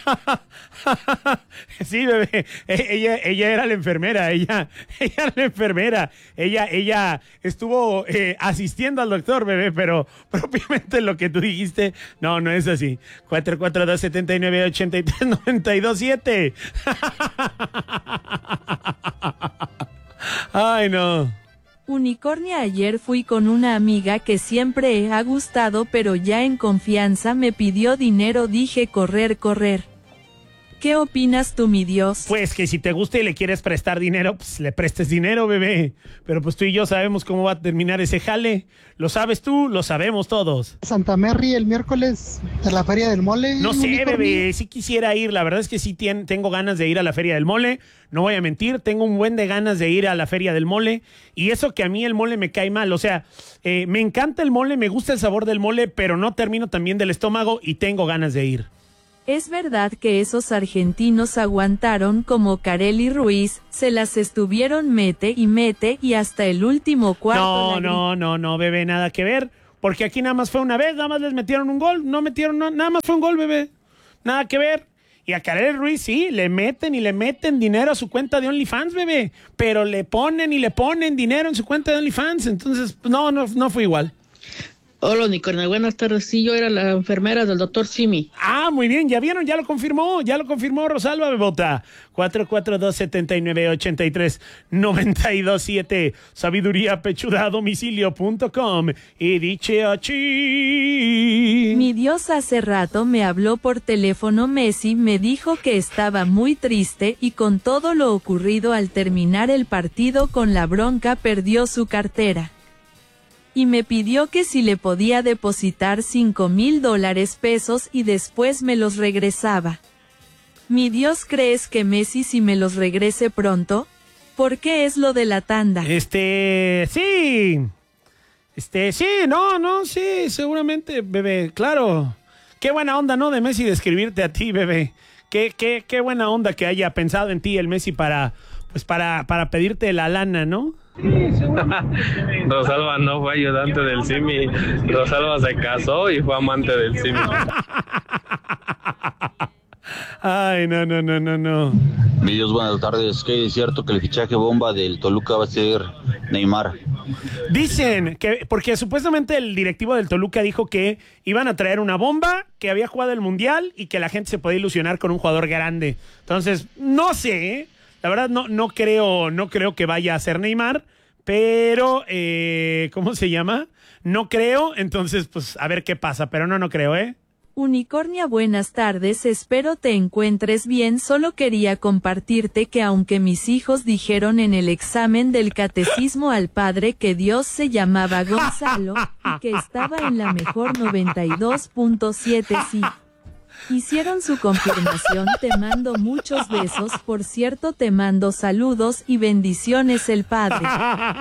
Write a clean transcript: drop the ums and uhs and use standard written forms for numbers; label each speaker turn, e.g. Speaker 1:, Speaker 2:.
Speaker 1: Sí, bebé, ella era la enfermera, ella era la enfermera, ella estuvo asistiendo al doctor, bebé, pero propiamente lo que tú dijiste, no es así. 442-79-83-92-7. Ay, no.
Speaker 2: Unicornia, ayer fui con una amiga que siempre he ha gustado, pero ya en confianza me pidió dinero, dije correr. ¿Qué opinas tú, mi Dios?
Speaker 1: Pues que si te gusta y le quieres prestar dinero, pues le prestes dinero, bebé. Pero pues tú y yo sabemos cómo va a terminar ese jale. Lo sabes tú, lo sabemos todos.
Speaker 3: Santa Mary el miércoles de la Feria del Mole.
Speaker 1: No sé,
Speaker 3: Unicornio.
Speaker 1: bebé, sí quisiera ir. La verdad es que sí tengo ganas de ir a la Feria del Mole. No voy a mentir, tengo un buen de ganas de ir a la Feria del Mole. Y eso que a mí el mole me cae mal. O sea, me encanta el mole, me gusta el sabor del mole, pero no termino tan bien del estómago y tengo ganas de ir.
Speaker 2: Es verdad que esos argentinos aguantaron como Carelli Ruiz, se las estuvieron mete y hasta el último cuarto.
Speaker 1: No, bebé, nada que ver. Porque aquí nada más fue una vez, nada más les metieron un gol. Nada más fue un gol, bebé. Nada que ver. Y a Carelli Ruiz sí, le meten dinero a su cuenta de OnlyFans, bebé. Pero le ponen dinero en su cuenta de OnlyFans. Entonces, no fue igual.
Speaker 4: Hola, Unicornia, buenas tardes. Sí, yo era la enfermera del doctor Simi.
Speaker 1: Ah, muy bien, ya vieron, ya lo confirmó Rosalba Bebota. 442-79-83-92-7. Sabiduríapechudadomicilio.com. Y dice así.
Speaker 2: Mi Dios, hace rato me habló por teléfono Messi, me dijo que estaba muy triste y con todo lo ocurrido al terminar el partido con la bronca perdió su cartera. Y me pidió que si le podía depositar $5,000 y después me los regresaba. Mi Dios, ¿crees que Messi si me los regrese pronto? ¿Por qué es lo de la tanda?
Speaker 1: Sí, seguramente, bebé, claro. Qué buena onda, ¿no? De Messi de escribirte a ti, bebé. Qué buena onda que haya pensado en ti el Messi para pedirte la lana, ¿no?
Speaker 5: Rosalba no fue ayudante del Simi. Rosalba se casó y fue amante del Simi.
Speaker 1: Ay, no.
Speaker 6: Mi Dios, buenas tardes. ¿Qué es cierto que el fichaje bomba del Toluca va a ser Neymar?
Speaker 1: Dicen que, porque supuestamente el directivo del Toluca dijo que iban a traer una bomba, que había jugado el Mundial y que la gente se podía ilusionar con un jugador grande. Entonces, no sé, la verdad no creo que vaya a ser Neymar, pero, ¿cómo se llama? No creo, entonces, pues, a ver qué pasa, pero no creo,
Speaker 2: Unicornia, buenas tardes, espero te encuentres bien, solo quería compartirte que aunque mis hijos dijeron en el examen del catecismo al padre que Dios se llamaba Gonzalo, y que estaba en la mejor 92.7, sí. Hicieron su confirmación, te mando muchos besos, por cierto te mando saludos y bendiciones el padre.